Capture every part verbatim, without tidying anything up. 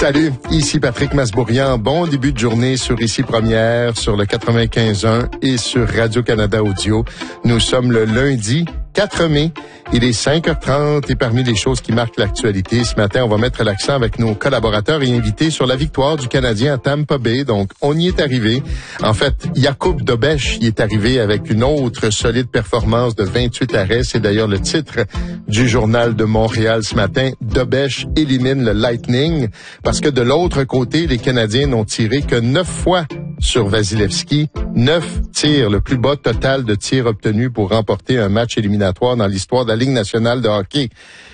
Salut, ici Patrick Masbourian. Bon début de journée sur Ici Première, sur le quatre-vingt-quinze un et sur Radio-Canada Audio. Nous sommes le lundi quatre mai. Il est cinq heures trente et parmi les choses qui marquent l'actualité, ce matin, on va mettre l'accent avec nos collaborateurs et invités sur la victoire du Canadien à Tampa Bay. Donc, on y est arrivé. En fait, Jakub Dobeš y est arrivé avec une autre solide performance de vingt-huit arrêts. C'est d'ailleurs le titre du Journal de Montréal ce matin. Dobeš élimine le Lightning parce que de l'autre côté, les Canadiens n'ont tiré que neuf fois sur Vasilevski. Neuf tirs, le plus bas total de tirs obtenus pour remporter un match éliminatoire dans l'histoire de la Ligue nationale de hockey.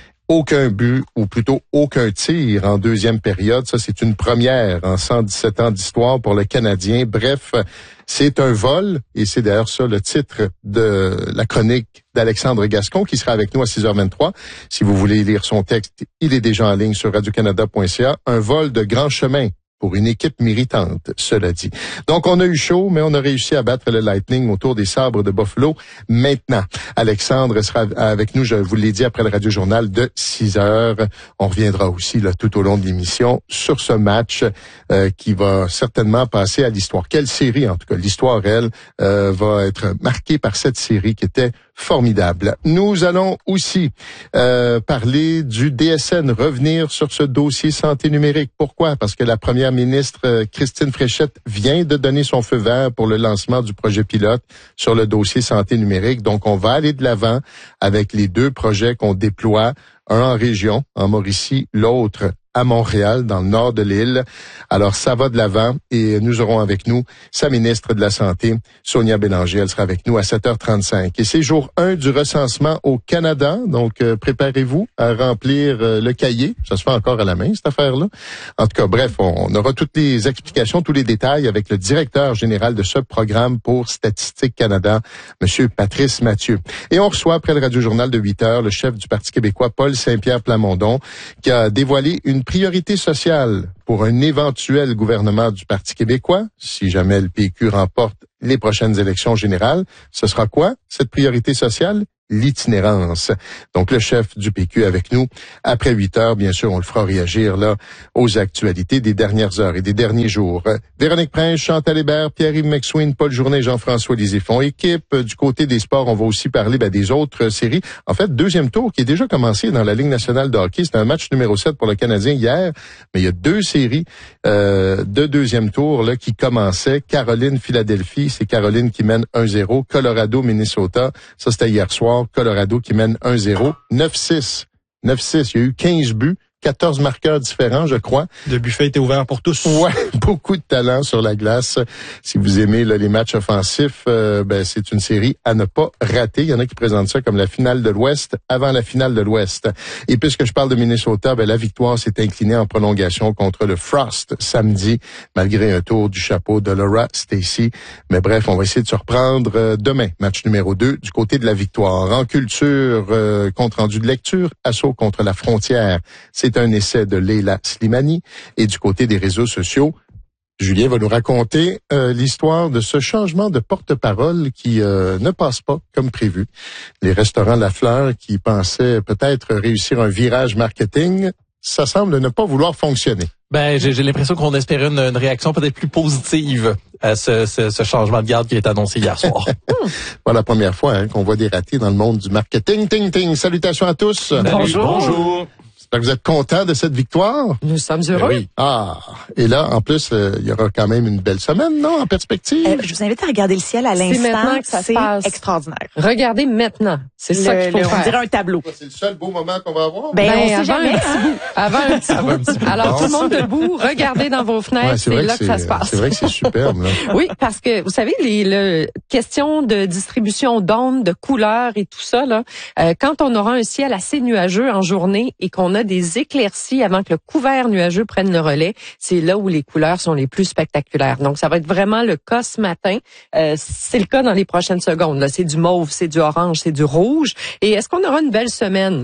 Aucun but, ou plutôt aucun tir en deuxième période. Ça, c'est une première en cent dix-sept ans d'histoire pour le Canadien. Bref, c'est un vol, et c'est d'ailleurs ça le titre de la chronique d'Alexandre Gascon, qui sera avec nous à six heures vingt-trois. Si vous voulez lire son texte, il est déjà en ligne sur radio canada point c a. Un vol de grand chemin pour une équipe méritante, cela dit. Donc, on a eu chaud, mais on a réussi à battre le Lightning autour des Sabres de Buffalo. Maintenant, Alexandre sera avec nous, je vous l'ai dit, après le Radio-Journal de six heures. On reviendra aussi là tout au long de l'émission sur ce match euh, qui va certainement passer à l'histoire. Quelle série, en tout cas, l'histoire, elle, euh, va être marquée par cette série qui était formidable. Nous allons aussi euh, parler du D S N, revenir sur ce dossier santé numérique. Pourquoi? Parce que la première ministre euh, Christine Fréchette vient de donner son feu vert pour le lancement du projet pilote sur le dossier santé numérique. Donc, on va aller de l'avant avec les deux projets qu'on déploie, un en région, en Mauricie, l'autre à Montréal, dans le nord de l'île. Alors, ça va de l'avant et nous aurons avec nous sa ministre de la Santé, Sonia Bélanger. Elle sera avec nous à sept heures trente-cinq. Et c'est jour un du recensement au Canada. Donc, euh, préparez-vous à remplir euh, le cahier. Ça se fait encore à la main, cette affaire-là. En tout cas, bref, on, on aura toutes les explications, tous les détails avec le directeur général de ce programme pour Statistique Canada, Monsieur Patrice Mathieu. Et on reçoit, après le Radio-Journal de huit heures, le chef du Parti québécois, Paul Saint-Pierre Plamondon, qui a dévoilé une priorité sociale pour un éventuel gouvernement du Parti québécois, si jamais le P Q remporte les prochaines élections générales. Ce sera quoi, cette priorité sociale? L'itinérance. Donc, le chef du P Q avec nous. Après huit heures, bien sûr, on le fera réagir là aux actualités des dernières heures et des derniers jours. Véronique Prince, Chantal Hébert, Pierre-Yves McSween, Paul Journet, Jean-François Lisée font équipe. Du côté des sports, on va aussi parler ben, des autres séries. En fait, deuxième tour qui est déjà commencé dans la Ligue nationale de hockey. C'était un match numéro sept pour le Canadien hier, mais il y a deux séries euh, de deuxième tour là qui commençaient. Caroline-Philadelphie, c'est Caroline qui mène un zéro. Colorado-Minnesota, ça c'était hier soir. Colorado qui mène un zéro. neuf six. neuf six. Il y a eu quinze buts. quatorze marqueurs différents, je crois. Le buffet était ouvert pour tous. Ouais, beaucoup de talent sur la glace. Si vous aimez là, les matchs offensifs, euh, ben c'est une série à ne pas rater. Il y en a qui présentent ça comme la finale de l'Ouest avant la finale de l'Ouest. Et puisque je parle de Minnesota, ben la victoire s'est inclinée en prolongation contre le Frost samedi, malgré un tour du chapeau de Laura Stacey. Mais bref, on va essayer de se reprendre euh, demain. Match numéro deux du côté de la victoire. En culture, euh, compte rendu de lecture, assaut contre la frontière. C'est C'est un essai de Leila Slimani. Et du côté des réseaux sociaux, Julien va nous raconter euh, l'histoire de ce changement de porte-parole qui euh, ne passe pas comme prévu. Les restaurants La Fleur qui pensaient peut-être réussir un virage marketing, ça semble ne pas vouloir fonctionner. Ben, j'ai, j'ai l'impression qu'on espérait une, une réaction peut-être plus positive à ce, ce, ce changement de garde qui est annoncé hier soir. Pas la première fois hein, qu'on voit des ratés dans le monde du marketing. Ting, ting. Salutations à tous. Bonjour. Bonjour. J'espère que vous êtes contents de cette victoire. Nous sommes heureux. Oui. Ah, et là, en plus, euh, il y aura quand même une belle semaine, non, en perspective? Euh, je vous invite à regarder le ciel à l'instant. C'est maintenant que ça se passe. C'est extraordinaire. Regardez maintenant. C'est le, ça qu'il faut le, faire. On dirait un tableau. C'est le seul beau moment qu'on va avoir? Ben, ben on sait avant jamais. Un petit bout. Avant un petit bout. un petit bout. Alors, tout le monde debout, regardez dans vos fenêtres, Ouais, c'est, c'est vrai là que, que, ça se passe. C'est vrai que c'est superbe, là. Oui, parce que, vous savez, les, le, question de distribution d'ondes, de couleurs et tout ça, là, euh, quand on aura un ciel assez nuageux en journée et qu'on a des éclaircies avant que le couvert nuageux prenne le relais, c'est là où les couleurs sont les plus spectaculaires. Donc, ça va être vraiment le cas ce matin. Euh, c'est le cas dans les prochaines secondes. Là, c'est du mauve, c'est du orange, c'est du rouge. Et est-ce qu'on aura une belle semaine?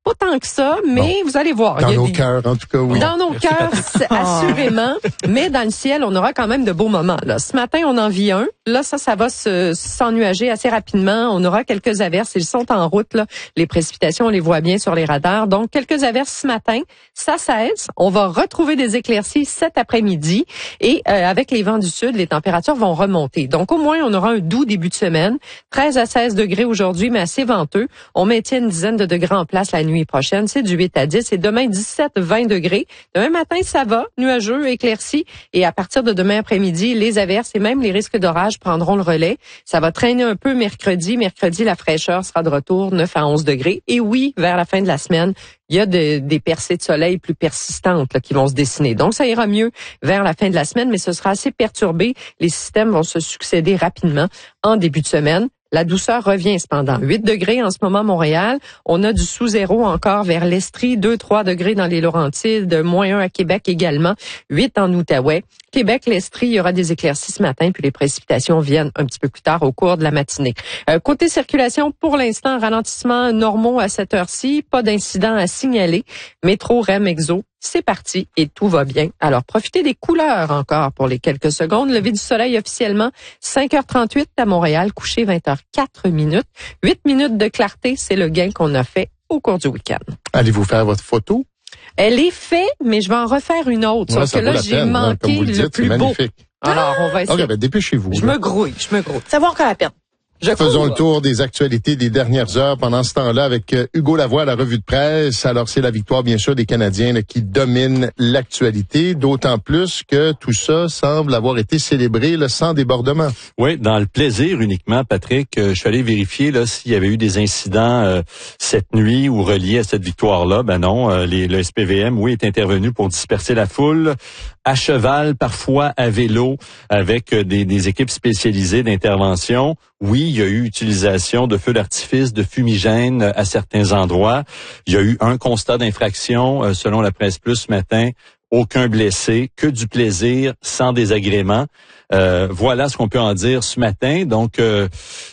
Pas tant que ça, mais bon, vous allez voir. Dans il y a nos des... cœurs, en tout cas, oui. Dans nos cœurs, assurément. Mais dans le ciel, on aura quand même de beaux moments. Là. Ce matin, on en vit un. Là, ça, ça va se, s'ennuager assez rapidement. On aura quelques averses. Ils sont en route. Là. Les précipitations, on les voit bien sur les radars. Donc, quelques averses ce matin. Ça cesse. On va retrouver des éclaircies cet après-midi. Et euh, avec les vents du sud, les températures vont remonter. Donc, au moins, on aura un doux début de semaine. treize à seize degrés aujourd'hui, mais assez venteux. On maintient une dizaine de degrés en place la nuit prochaine, c'est du huit à dix et demain dix-sept à vingt degrés. Demain matin, ça va, nuageux, éclairci et à partir de demain après-midi, les averses et même les risques d'orage prendront le relais. Ça va traîner un peu mercredi. Mercredi, la fraîcheur sera de retour, neuf à onze degrés. Et oui, vers la fin de la semaine, il y a de, des percées de soleil plus persistantes là, qui vont se dessiner. Donc, ça ira mieux vers la fin de la semaine, mais ce sera assez perturbé. Les systèmes vont se succéder rapidement en début de semaine. La douceur revient cependant. huit degrés en ce moment à Montréal. On a du sous zéro encore vers l'Estrie. deux à trois degrés dans les Laurentides. moins un à Québec également. huit en Outaouais. Québec, l'Estrie, il y aura des éclaircies ce matin, puis les précipitations viennent un petit peu plus tard au cours de la matinée. Euh, côté circulation, pour l'instant, ralentissement normaux à cette heure-ci. Pas d'incident à signaler. Métro, R E M, Exo. C'est parti et tout va bien. Alors, profitez des couleurs encore pour les quelques secondes. Lever du soleil officiellement, cinq heures trente-huit à Montréal, coucher vingt heures quatre minutes. huit minutes de clarté, c'est le gain qu'on a fait au cours du week-end. Allez-vous faire votre photo? Elle est faite, mais je vais en refaire une autre. Ouais, sauf que là, j'ai peine, manqué comme vous le, le dites, plus c'est beau. magnifique. Alors, on va essayer. OK, ben dépêchez-vous. Je là. me grouille, je me grouille. Ça vaut encore la peine. Je Faisons cours. le tour des actualités des dernières heures pendant ce temps-là avec euh, Hugo Lavoie à la revue de presse. Alors, c'est la victoire, bien sûr, des Canadiens là, qui dominent l'actualité, d'autant plus que tout ça semble avoir été célébré là, sans débordement. Oui, dans le plaisir uniquement, Patrick. Euh, je suis allé vérifier là s'il y avait eu des incidents euh, cette nuit ou reliés à cette victoire-là. Ben non, euh, les, le S P V M, oui, est intervenu pour disperser la foule à cheval, parfois à vélo, avec euh, des, des équipes spécialisées d'intervention. Oui, il y a eu utilisation de feux d'artifice, de fumigènes à certains endroits. Il y a eu un constat d'infraction, euh, selon la Presse Plus ce matin. Aucun blessé, que du plaisir, sans désagrément. Euh, voilà ce qu'on peut en dire ce matin. Donc, euh,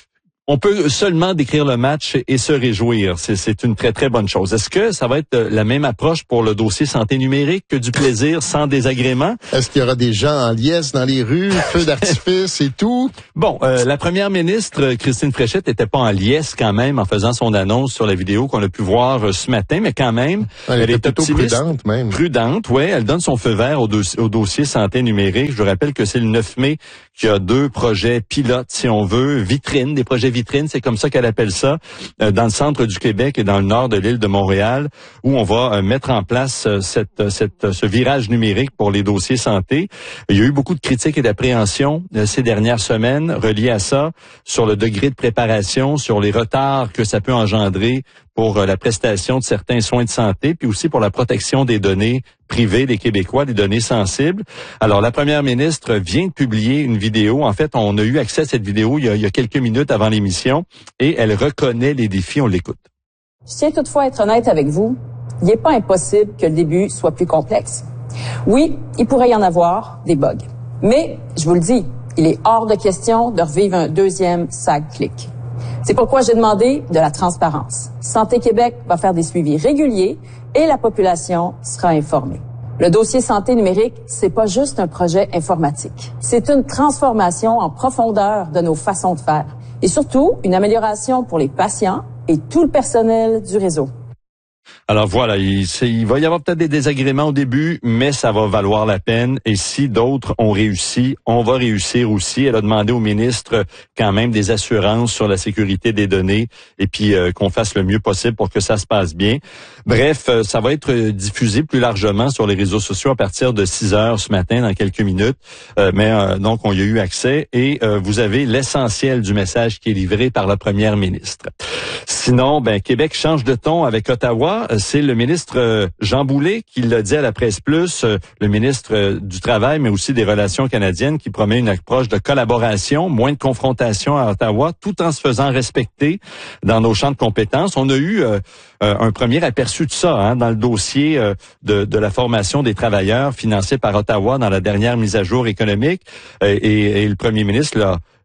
on peut seulement décrire le match et se réjouir. C'est, c'est une très, très bonne chose. Est-ce que ça va être la même approche pour le dossier santé numérique, que du plaisir sans désagrément? Est-ce qu'il y aura des gens en liesse dans les rues, feux d'artifice et tout? Bon, euh, la première ministre, Christine Fréchette, n'était pas en liesse quand même en faisant son annonce sur la vidéo qu'on a pu voir euh, ce matin, mais quand même, elle, elle est plutôt optimiste, prudente même. Prudente, oui. Elle donne son feu vert au, do- au dossier santé numérique. Je vous rappelle que c'est le neuf mai qu'il y a deux projets pilotes, si on veut, vitrines, des projets vitrines, c'est comme ça qu'elle appelle ça, euh, dans le centre du Québec et dans le nord de l'île de Montréal, où on va euh, mettre en place euh, cette, cette, ce virage numérique pour les dossiers santé. Il y a eu beaucoup de critiques et d'appréhension euh, ces dernières semaines reliées à ça, sur le degré de préparation, sur les retards que ça peut engendrer pour euh, la prestation de certains soins de santé, puis aussi pour la protection des données privées des Québécois, des données sensibles. Alors, la première ministre vient de publier une vidéo. En fait, on a eu accès à cette vidéo il y a, il y a quelques minutes avant l'émission, et elle reconnaît les défis. On l'écoute. Je tiens toutefois à être honnête avec vous. Il n'est pas impossible que le début soit plus complexe. Oui, il pourrait y en avoir des bugs. Mais, je vous le dis, il est hors de question de revivre un deuxième SAG-Click. C'est pourquoi j'ai demandé de la transparence. Santé Québec va faire des suivis réguliers et la population sera informée. Le dossier santé numérique, c'est pas juste un projet informatique. C'est une transformation en profondeur de nos façons de faire. Et surtout, une amélioration pour les patients et tout le personnel du réseau. Alors voilà, il, il va y avoir peut-être des désagréments au début, mais ça va valoir la peine. Et si d'autres ont réussi, on va réussir aussi. Elle a demandé au ministre quand même des assurances sur la sécurité des données et puis euh, qu'on fasse le mieux possible pour que ça se passe bien. Bref, euh, ça va être diffusé plus largement sur les réseaux sociaux à partir de six heures ce matin, dans quelques minutes. Euh, mais euh, donc, on y a eu accès et euh, vous avez l'essentiel du message qui est livré par la première ministre. Sinon, ben Québec change de ton avec Ottawa. C'est le ministre Jean Boulet qui l'a dit à la Presse Plus, le ministre du Travail, mais aussi des Relations canadiennes, qui promet une approche de collaboration, moins de confrontation à Ottawa, tout en se faisant respecter dans nos champs de compétences. On a eu euh, un premier aperçu de ça hein, dans le dossier euh, de, de la formation des travailleurs financé par Ottawa dans la dernière mise à jour économique. Et, et, et le premier ministre l'a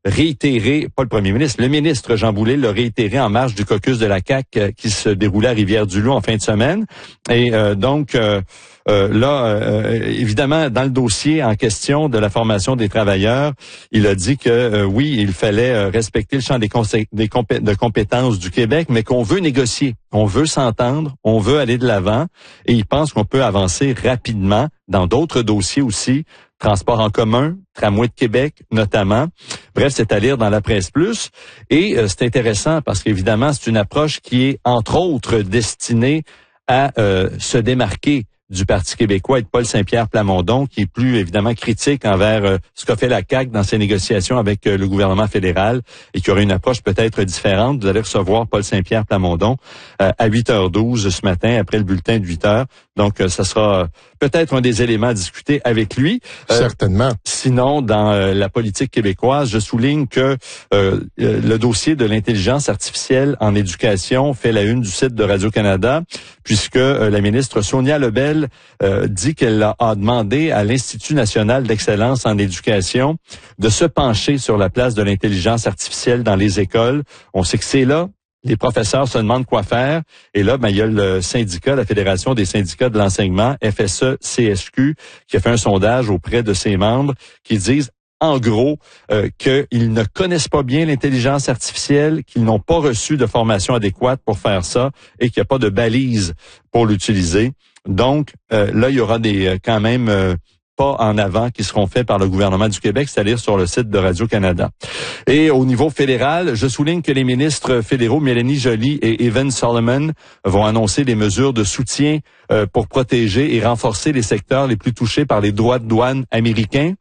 réitéré, pas le premier ministre, le ministre Jean Boulet l'a réitéré en marge du caucus de la C A Q euh, qui se déroulait à Rivière-du-Loup en fin de semaine. Et euh, donc, euh, euh, là, euh, évidemment, dans le dossier en question de la formation des travailleurs, il a dit que euh, oui, il fallait euh, respecter le champ des, consé- des compé- de compétences du Québec, mais qu'on veut négocier, on veut s'entendre, on veut aller de l'avant, et il pense qu'on peut avancer rapidement dans d'autres dossiers aussi, transport en commun, tramway de Québec notamment. Bref, c'est à lire dans la presse plus. Et euh, c'est intéressant parce qu'évidemment, c'est une approche qui est entre autres destinée à euh, se démarquer du Parti québécois et de Paul Saint-Pierre Plamondon, qui est plus évidemment critique envers euh, ce qu'a fait la C A Q dans ses négociations avec euh, le gouvernement fédéral et qui aurait une approche peut-être différente. Vous allez recevoir Paul Saint-Pierre Plamondon euh, à huit heures douze ce matin, après le bulletin de huit heures. Donc, euh, ça sera euh, peut-être un des éléments à discuter avec lui. Euh, Certainement. Sinon, dans euh, la politique québécoise, je souligne que euh, le dossier de l'intelligence artificielle en éducation fait la une du site de Radio-Canada, puisque euh, la ministre Sonia Lebel euh, dit qu'elle a, a demandé à l'Institut national d'excellence en éducation de se pencher sur la place de l'intelligence artificielle dans les écoles. On sait que c'est là. Les professeurs se demandent quoi faire. Et là, ben, il y a le syndicat, la Fédération des syndicats de l'enseignement, F S E C S Q, qui a fait un sondage auprès de ses membres qui disent, en gros, euh, qu'ils ne connaissent pas bien l'intelligence artificielle, qu'ils n'ont pas reçu de formation adéquate pour faire ça et qu'il n'y a pas de balise pour l'utiliser. Donc, euh, là, il y aura des euh, quand même... Euh, pas en avant qui seront faits par le gouvernement du Québec, c'est-à-dire sur le site de Radio-Canada. Et au niveau fédéral, je souligne que les ministres fédéraux Mélanie Joly et Evan Solomon vont annoncer des mesures de soutien euh, pour protéger et renforcer les secteurs les plus touchés par les droits de douane américains.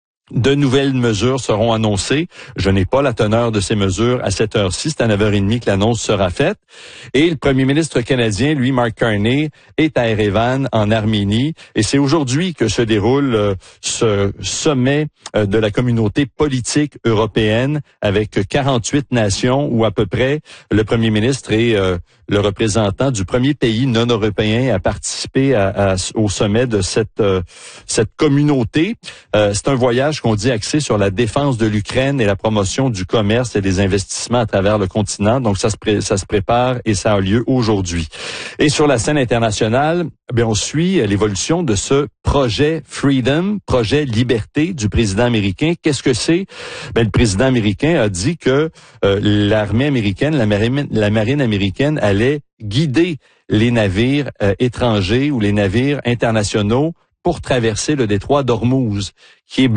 De nouvelles mesures seront annoncées. Je n'ai pas la teneur de ces mesures à cette heure-ci. C'est à neuf heures trente que l'annonce sera faite. Et le premier ministre canadien, lui, Mark Carney, est à Erevan, en Arménie. Et c'est aujourd'hui que se déroule euh, ce sommet euh, de la communauté politique européenne avec quarante-huit nations où à peu près le premier ministre est euh, le représentant du premier pays non européen à participer à, à, au sommet de cette, euh, cette communauté. Euh, c'est un voyage qu'on dit axé sur la défense de l'Ukraine et la promotion du commerce et des investissements à travers le continent. Donc, ça se, pré- ça se prépare et ça a lieu aujourd'hui. Et sur la scène internationale, bien, on suit l'évolution de ce projet Freedom, projet Liberté du président américain. Qu'est-ce que c'est? Bien, le président américain a dit que euh, l'armée américaine, la marine, la marine américaine allait guider les navires euh, étrangers ou les navires internationaux pour traverser le détroit d'Ormuz, qui est